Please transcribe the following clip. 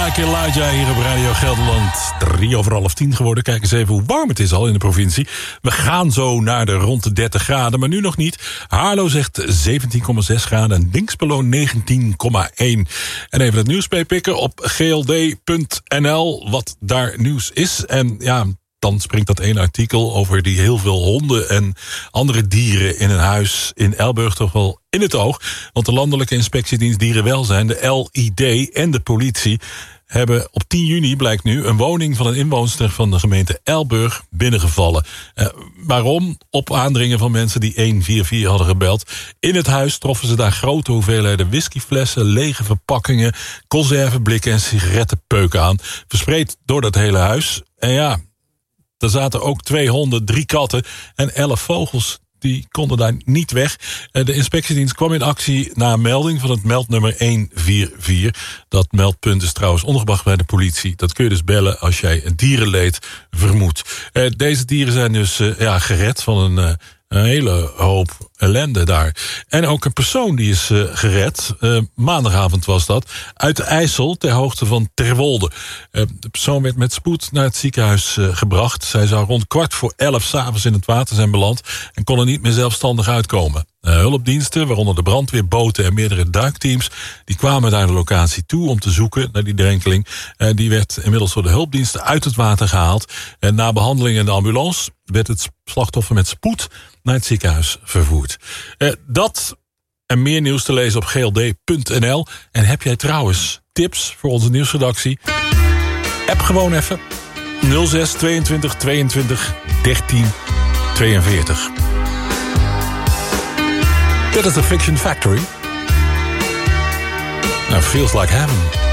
Like Elijah hier op Radio Gelderland. 10:03 geworden. Kijk eens even hoe warm het is al in de provincie. We gaan zo naar de rond de 30 graden, maar nu nog niet. Haarlo zegt 17,6 graden en Dinxperlo 19,1. En even het nieuws meepikken op gld.nl, wat daar nieuws is. En ja, dan springt dat ene artikel over die heel veel honden en andere dieren in een huis in Elburg toch wel in het oog. Want de Landelijke Inspectiedienst Dierenwelzijn, de LID en de politie hebben op 10 juni, blijkt nu, een woning van een inwoonster van de gemeente Elburg binnengevallen. Waarom? Op aandringen van mensen die 144 hadden gebeld. In het huis troffen ze daar grote hoeveelheden whiskyflessen, lege verpakkingen, conserveblikken en sigarettenpeuken aan. Verspreid door dat hele huis. En ja, er zaten ook 2 honden, 3 katten en 11 vogels. Die konden daar niet weg. De inspectiedienst kwam in actie na een melding van het meldnummer 144. Dat meldpunt is trouwens ondergebracht bij de politie. Dat kun je dus bellen als jij een dierenleed vermoedt. Deze dieren zijn dus gered van een hele hoop ellende daar. En ook een persoon die is gered, maandagavond was dat, uit de IJssel ter hoogte van Terwolde. De persoon werd met spoed naar het ziekenhuis gebracht. Zij zou rond 11:15 s'avonds in het water zijn beland en kon er niet meer zelfstandig uitkomen. Hulpdiensten, waaronder de brandweerboten en meerdere duikteams, die kwamen naar de locatie toe om te zoeken naar die drenkeling. Die werd inmiddels door de hulpdiensten uit het water gehaald. En na behandeling in de ambulance werd het slachtoffer met spoed naar het ziekenhuis vervoerd. Dat en meer nieuws te lezen op gld.nl. En heb jij trouwens tips voor onze nieuwsredactie? App gewoon even 06 22 22 13 42. Dit is The Fiction Factory. Now feels like heaven.